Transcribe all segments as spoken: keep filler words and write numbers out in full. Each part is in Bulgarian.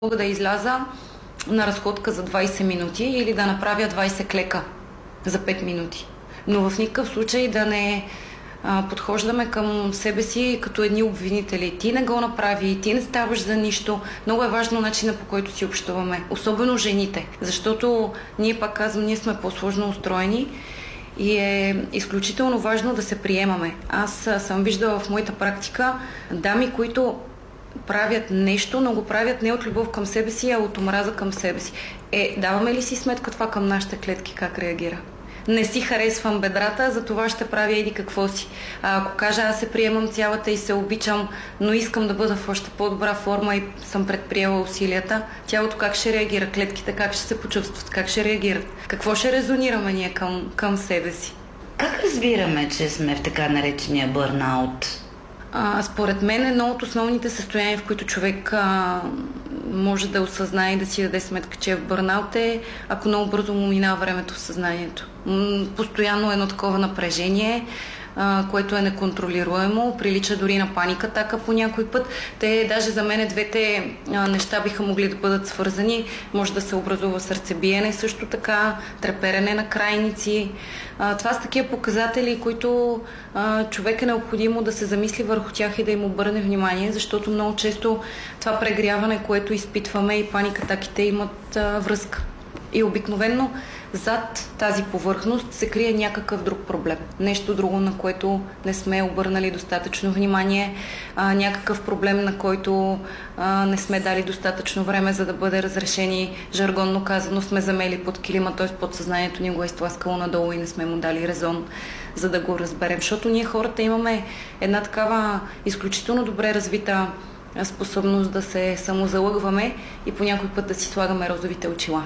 Мога да изляза на разходка за двайсет минути или да направя двайсет клека за пет минути. Но в никакъв случай да не а, подхождаме към себе си като едни обвинители. Ти не го направи, ти не ставаш за нищо. Много е важно начина, по който си общуваме. Особено жените. Защото ние, пак казвам, ние сме по-сложно устроени и е изключително важно да се приемаме. Аз съм виждала в моята практика дами, които правят нещо, но го правят не от любов към себе си, а от омраза към себе си. Е, даваме ли си сметка това към нашите клетки, как реагира? Не си харесвам бедрата, за това ще правя еди какво си. А ако кажа, аз се приемам цялата и се обичам, но искам да бъда в още по-добра форма и съм предприела усилията, тялото как ще реагира, клетките как ще се почувстват, как ще реагират, какво ще резонираме ние към, към себе си. Как разбираме, че сме в така наречения бърнаут? А, според мен едно от основните състояния, в които човек а, може да осъзнае и да си даде сметка, че е в бърнаут, е ако много бързо му минава времето в съзнанието. М- постоянно едно такова напрежение, а, което е неконтролируемо, прилича дори на паника атака по някой път. Те, даже за мен двете а, неща биха могли да бъдат свързани. Може да се образува сърцебиене, също така, треперене на крайници. А, това са такива показатели, които а, човек е необходимо да се замисли върху тях и да им обърне внимание, защото много често това прегряване, което изпитваме, и паника атаките имат а, връзка. И обикновено зад тази повърхност се крие някакъв друг проблем. Нещо друго, на което не сме обърнали достатъчно внимание, а, някакъв проблем, на който а, не сме дали достатъчно време, за да бъде разрешени. Жаргонно казано сме замели под килима, т.е. подсъзнанието ни го е изтласкало надолу и не сме му дали резон, за да го разберем. Защото ние хората имаме една такава изключително добре развита способност да се самозалъгваме и по някой път да си слагаме розовите очила.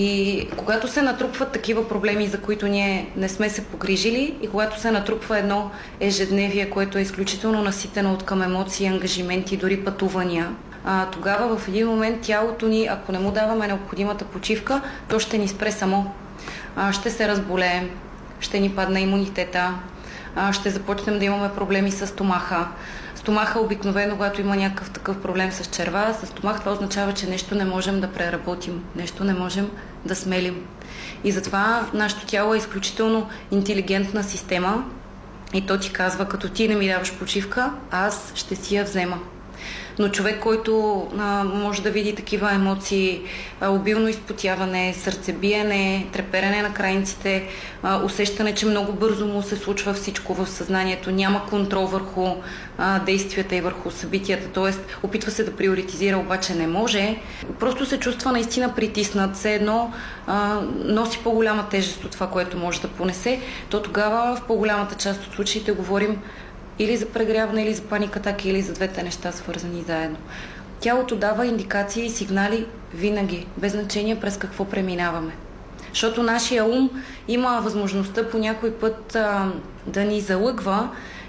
И когато се натрупват такива проблеми, за които ние не сме се погрижили, и когато се натрупва едно ежедневие, което е изключително наситено от към емоции, ангажименти, дори пътувания, а, тогава в един момент тялото ни, ако не му даваме необходимата почивка, то ще ни спре само. А, ще се разболеем, ще ни падне имунитета, а, ще започнем да имаме проблеми с стомаха. Стомаха обикновено, когато има някакъв такъв проблем с черва, с стомах, това означава, че нещо не можем да преработим, нещо не можем да смелим. И затова нашето тяло е изключително интелигентна система и то ти казва, като ти не ми даваш почивка, аз ще си я взема. Но човек, който а, може да види такива емоции, а, обилно изпотяване, сърцебиене, треперене на крайниците, а, усещане, че много бързо му се случва всичко в съзнанието, няма контрол върху а, действията и върху събитията, т.е. опитва се да приоритизира, обаче не може, просто се чувства наистина притиснат, все едно а, носи по-голяма тежест от това, което може да понесе, то тогава в по-голямата част от случаите говорим или за прегряване, или за паника атака, или за двете неща свързани заедно. Тялото дава индикации и сигнали винаги, без значение през какво преминаваме. Защото нашия ум има възможността по някой път а, да ни залъгва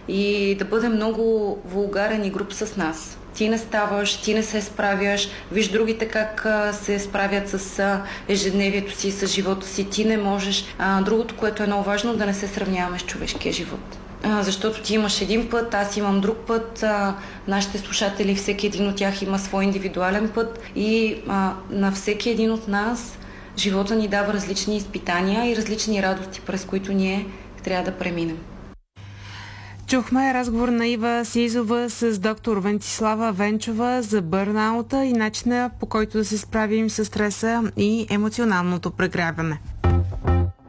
и да бъде много вулгарен и груб с нас. Ти не ставаш, ти не се справяш, виж другите как а, се справят с а, ежедневието си, с живота си, ти не можеш. А, другото, което е много важно, да не се сравняваме с човешкия живот. А, защото ти имаш един път, аз имам друг път, а, нашите слушатели, всеки един от тях има свой индивидуален път и а, на всеки един от нас живота ни дава различни изпитания и различни радости, през които ние трябва да преминем. Чухме разговор на Ива Сизова с доктор Венцислава Венчова за бърнаута и начина, по който да се справим с стреса и емоционалното прегряване.